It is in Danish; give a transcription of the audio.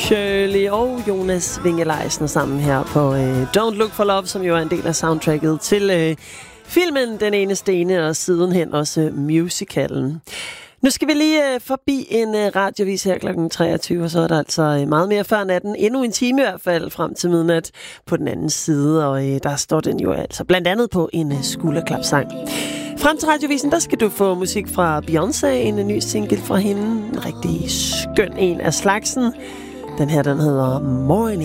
Shirley og Jonas Winge-Leisner sammen her på Don't Look for Love, som jo er en del af soundtracket til filmen Den Eneste Ene, og sidenhen også musicalen. Nu skal vi lige forbi en radiovis her kl. 23, og så er der altså meget mere før natten. Endnu en time i hvert fald frem til midnat på den anden side, og der står den jo altså blandt andet på en skulderklapsang. Frem til radiovisen, der skal du få musik fra Beyoncé, en ny single fra hende. En rigtig skøn en af slagsen. Den her, den hedder Morning.